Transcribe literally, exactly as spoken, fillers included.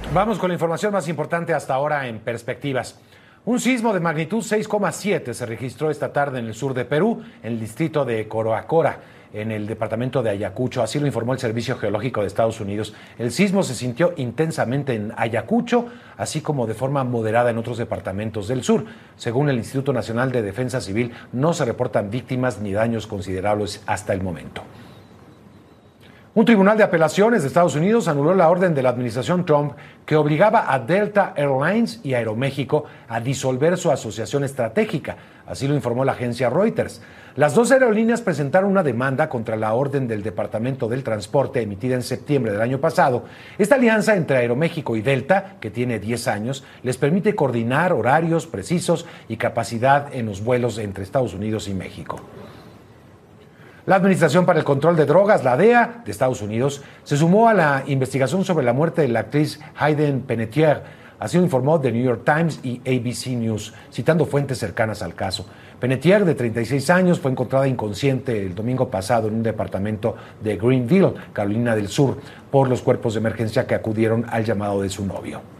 Vamos con la información más importante hasta ahora en perspectivas. Un sismo de magnitud seis coma siete se registró esta tarde en el sur de Perú, en el distrito de Coroacora, en el departamento de Ayacucho. Así lo informó el Servicio Geológico de Estados Unidos. El sismo se sintió intensamente en Ayacucho, así como de forma moderada en otros departamentos del sur. Según el Instituto Nacional de Defensa Civil, no se reportan víctimas ni daños considerables hasta el momento. Un tribunal de apelaciones de Estados Unidos anuló la orden de la administración Trump que obligaba a Delta Airlines y Aeroméxico a disolver su asociación estratégica. Así lo informó la agencia Reuters. Las dos aerolíneas presentaron una demanda contra la orden del Departamento del Transporte emitida en septiembre del año pasado. Esta alianza entre Aeroméxico y Delta, que tiene diez años, les permite coordinar horarios precisos y capacidad en los vuelos entre Estados Unidos y México. La Administración para el Control de Drogas, la D E A, de Estados Unidos, se sumó a la investigación sobre la muerte de la actriz Hayden Panettiere. Así lo informó The New York Times y A B C News, citando fuentes cercanas al caso. Panettiere, de treinta y seis años, fue encontrada inconsciente el domingo pasado en un departamento de Greenville, Carolina del Sur, por los cuerpos de emergencia que acudieron al llamado de su novio.